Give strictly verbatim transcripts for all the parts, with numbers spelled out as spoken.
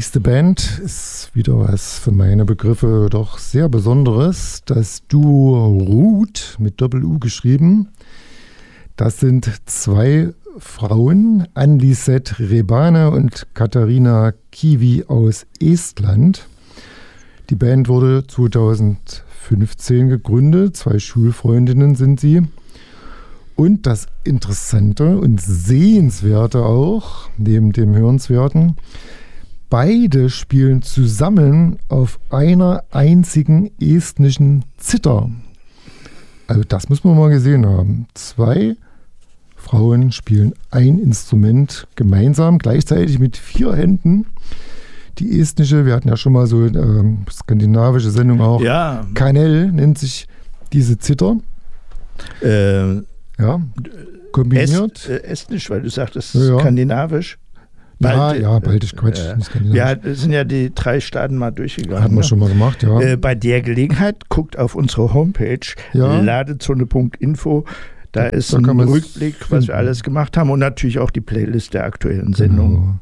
nächste Band ist wieder was für meine Begriffe doch sehr Besonderes. Das Duo Ruth mit Doppel-U geschrieben. Das sind zwei Frauen, Ann-Lisette Rebane und Katharina Kivi aus Estland. Die Band wurde zweitausendfünfzehn gegründet. Zwei Schulfreundinnen sind sie. Und das Interessante und Sehenswerte auch, neben dem Hörenswerten, beide spielen zusammen auf einer einzigen estnischen Zither. Also das muss man mal gesehen haben. Zwei Frauen spielen ein Instrument gemeinsam, gleichzeitig mit vier Händen. Die estnische, wir hatten ja schon mal so eine äh, skandinavische Sendung auch. Ja. Kanel nennt sich diese Zither. Äh, ja, kombiniert. Est, äh, Estnisch, weil du sagtest ja, ja. skandinavisch. Bald, ja, ja, baltisch, Quatsch. Äh, ja, das sind ja die drei Staaten mal durchgegangen. Hatten wir schon mal gemacht, ja. Äh, bei der Gelegenheit guckt auf unsere Homepage ja. ladezone punkt info. Da ist da ein Rückblick, was finden. wir alles gemacht haben und natürlich auch die Playlist der aktuellen Sendung. Genau.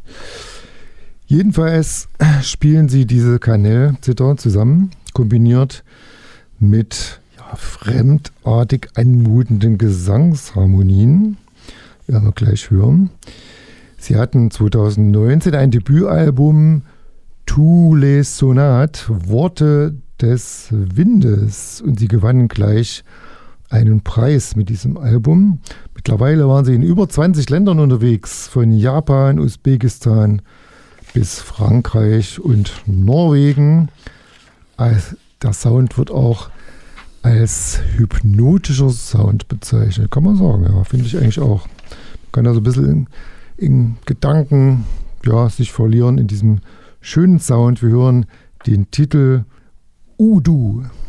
Jedenfalls spielen sie diese Kanel-Zither zusammen, kombiniert mit ja, fremdartig anmutenden Gesangsharmonien. Werden wir gleich hören. Sie hatten zweitausendneunzehn ein Debütalbum Tous les Sonates, Worte des Windes. Und sie gewannen gleich einen Preis mit diesem Album. Mittlerweile waren sie in über zwanzig Ländern unterwegs, von Japan, Usbekistan bis Frankreich und Norwegen. Der Sound wird auch als hypnotischer Sound bezeichnet, kann man sagen. Ja, finde ich eigentlich auch. Man kann also ein bisschen in, in Gedanken ja, sich verlieren in diesem schönen Sound. Wir hören den Titel Udu.